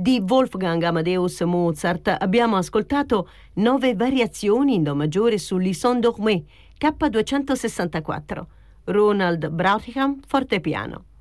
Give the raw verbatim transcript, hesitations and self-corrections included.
Di Wolfgang Amadeus Mozart abbiamo ascoltato nove variazioni in do maggiore su L'Isson Dormé, K duecentosessantaquattro. Ronald Brautigam, fortepiano.